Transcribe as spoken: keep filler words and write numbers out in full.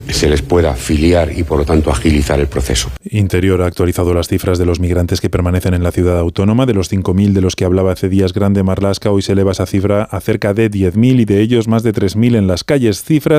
se les pueda filiar y por lo tanto agilizar el proceso. Interior ha actualizado las cifras de los migrantes que permanecen en la ciudad autónoma. De los cinco mil de los que hablaba hace días Grande Marlaska, hoy se eleva esa cifra a cerca de diez mil y de ellos más de tres mil en las calles. Cifras